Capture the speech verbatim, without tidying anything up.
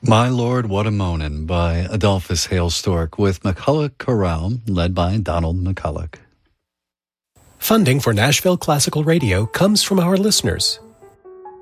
My Lord, What a Moanin' by Adolphus Hale Stork with McCulloch Chorale, led by Donald McCulloch. Funding for Nashville Classical Radio comes from our listeners.